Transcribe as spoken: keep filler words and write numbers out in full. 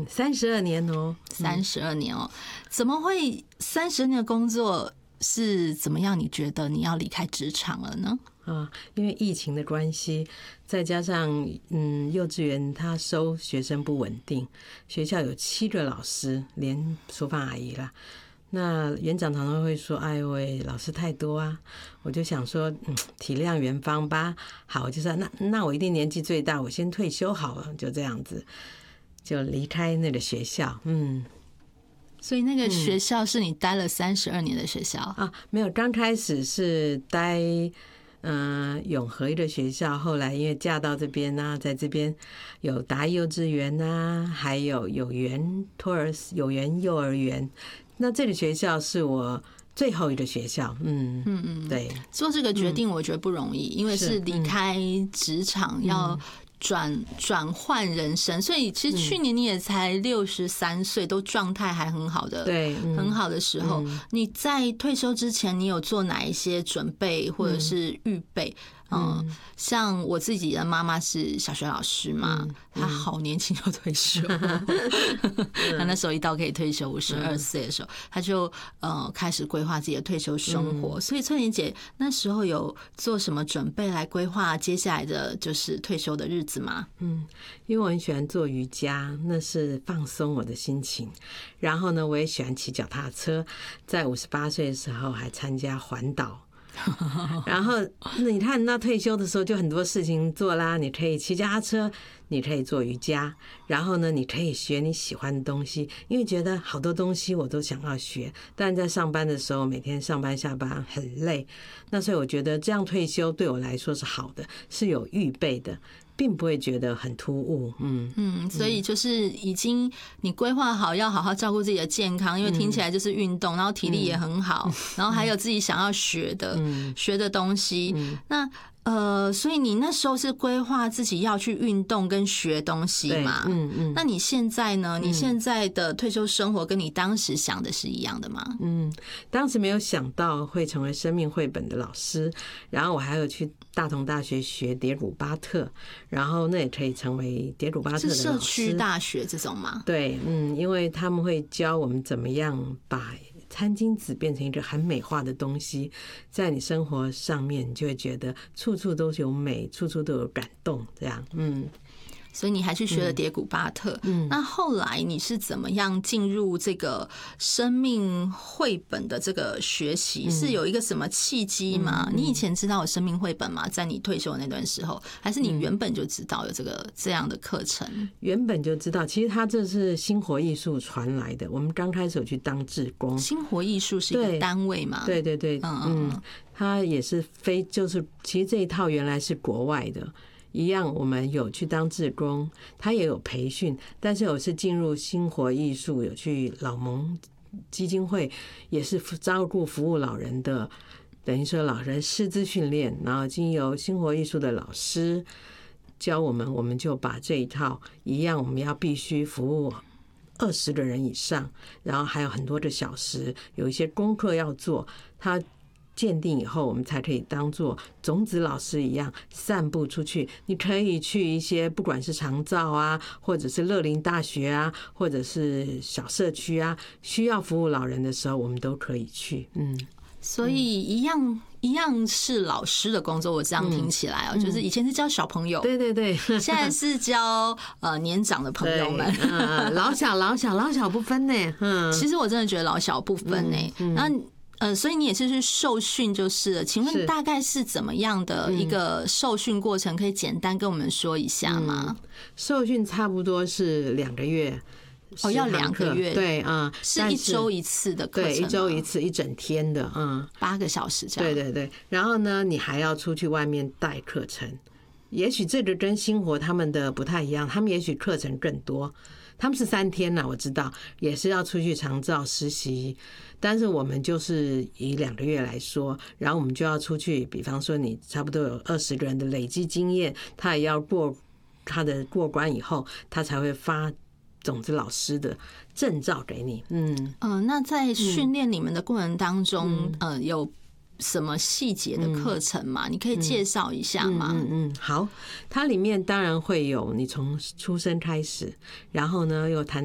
嗯，三十二年哦， 三十二年哦，怎么会三十年的工作是怎么样？你觉得你要离开职场了呢？ 啊，因为疫情的关系，再加上嗯，幼稚园他收学生不稳定，学校有七个老师，连厨房阿姨啦。那园长常常会说：“哎呦喂，老师太多啊！”我就想说，嗯，体谅园方吧。好，我就说那那我一定年纪最大，我先退休好了，就这样子，就离开那个学校。嗯， 所以那个学校是你待了三十二年的学校啊？没有，刚开始是待。嗯，永和一个学校，后来因为嫁到这边啊，在这边有达幼稚园啊，还有有园托儿有园幼儿园。那这个学校是我最后一个学校，嗯嗯嗯，对。 做这个决定我觉得不容易，因为是离开职场要转转换人生，所以其实去年你也才六十三岁，都状态还很好的， 对， 很好的时候。你在退休之前，你有做哪一些准备或者是预备？嗯，像我自己的妈妈是小学老师嘛，她好年轻就退休，她那时候一到可以退休，五十二岁的时候，她就呃开始规划自己的退休生活。所以翠玲姐那时候有做什么准备来规划接下来的就是退休的日子吗？ 嗯，因为我很喜欢做瑜伽，那是放松我的心情。然后呢，我也喜欢骑脚踏车，在五十八岁的时候还参加环岛。然后你看，那退休的时候就很多事情做啦，你可以骑脚踏车，你可以做瑜伽，然后呢，你可以学你喜欢的东西，因为觉得好多东西我都想要学，但在上班的时候，每天上班下班很累，那所以我觉得这样退休对我来说是好的，是有预备的。并不会觉得很突兀，嗯嗯，所以就是已经你规划好要好好照顾自己的健康，因为听起来就是运动，然后体力也很好，然后还有自己想要学的学的东西，那。呃，所以你那时候是规划自己要去运动跟学东西嘛？嗯嗯。那你现在呢？你现在的退休生活跟你当时想的是一样的吗？ 嗯，当时没有想到会成为生命绘本的老师，然后我还有去大同大学学蝶鲁巴特，然后那也可以成为蝶鲁巴特的老师。 是社区大学这种吗？ 对，嗯，因为他们会教我们怎么样把餐巾纸变成一个很美化的东西，在你生活上面，你就会觉得处处都有美，处处都有感动，这样，嗯。 所以你还去学了蝶古巴特，嗯，那后来你是怎么样进入这个生命绘本的这个学习？是有一个什么契机吗？你以前知道有生命绘本吗？在你退休的那段时候，还是你原本就知道有这个这样的课程？ 原本就知道，其实它这是新活艺术传来的。我们刚开始有去当志工， 新活艺术是一个单位嘛？ 对对对，嗯嗯，它也是非就是其实这一套原来是国外的。一样，我们有去当志工，他也有培训，但是我是进入新活艺术，有去老蒙基金会，也是照顾服务老人的，等于说老人师资训练，然后经由新活艺术的老师教我们，我们就把这一套一样，我们要必须服务二十个人以上，然后还有很多个小时，有一些功课要做，他。鉴定以后，我们才可以当做种子老师一样散布出去。你可以去一些不管是长照啊，或者是乐龄大学啊，或者是小社区啊，需要服务老人的时候，我们都可以去。嗯， 所以一样一样是老师的工作。我这样听起来哦、喔，就是以前是教小朋友， 对对对， 现在是教呃年长的朋友们， 嗯、老小老小老小不分呢。嗯， 其实我真的觉得老小不分呢。那、嗯。呃，所以你也是去受训就是了。请问大概是怎么样的一个受训过程？可以简单跟我们说一下吗？ 嗯、受训差不多是两个月。 哦，要两个月？ 对啊、嗯， 是一周一次的课程， 对，一周一次，一整天的，嗯， 八个小时这样。 对对对，然后呢，你还要出去外面带课程。也许这个跟新活他们的不太一样，他们也许课程更多。他们是三天啦，我知道，也是要出去长照实习，但是我们就是以两个月来说，然后我们就要出去，比方说你差不多有二十个人的累积经验，他也要过他的过关以后，他才会发种子老师的证照给你。嗯嗯、呃，那在训练你们的过程当中，嗯、呃，有什么细节的课程嘛？你可以介绍一下吗？ 嗯 嗯, 嗯, 嗯，好，它里面当然会有你从出生开始，然后呢又谈